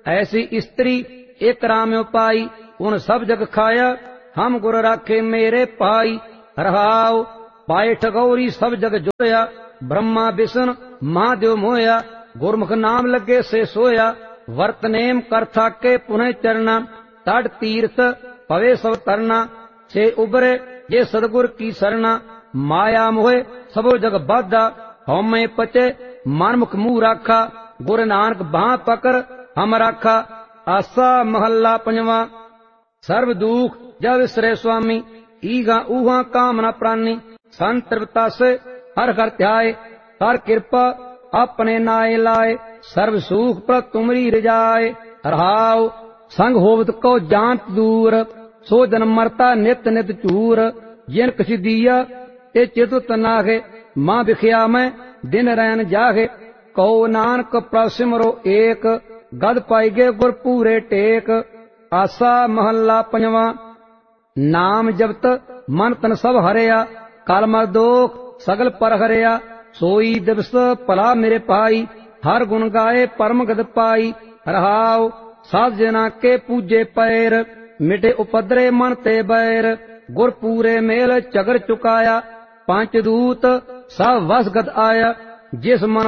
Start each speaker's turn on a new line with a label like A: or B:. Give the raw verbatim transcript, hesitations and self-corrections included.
A: ऐसी स्त्री एक राम्यो पाई, उन सब जग खाया, हम गुर राखे मेरे पाई। रहाओ पाए ठगौरी सब जग जोया, ब्रह्मा विष्णु महादेव मोया। गुरमुख नाम लगे से सोया, वर्त नेम कर थाके पुनः चरना। तट तीर्थ पवे सब तरना, से उबरे ये सदगुर की सरना। माया मोहे सबो जग बाधा, हौमे पचे मन मुख मुंह राखा। गुर नानक बाह पकड़ हम राखा। आसा महला पंजवा। सर्व दुख जब विसरे स्वामी, ईगा ऊहा कामना प्राणी। संतृप्ता से हर हर ध्याय, कर कृपा अपने नाय लाए। सर्व सुख पर तुमरी रजाए, रहाओ संग होवत को जांत दूर। सो जन मरता नित नित चूर, जिन कछ दिया ते चितुत नागे। मां बिखिया में दिन रैन जागे, कहो नानक प्रसिमरो एक। गद पाइगे गुर पूरे टेक। आसा महला पंजवा। नाम जपत मन तन सब हरिया, कलम दोख सगल पर हरिया। सोई दिवस भला मेरे पाई, हर गुण गाए परम गद पाई। रहाओ साध जना के पूजे पैर, मिटे उपद्रे मन ते बैर। गुर पूरे मेल चगर चुकाया, पंच दूत सब वसगत आया। जिस मन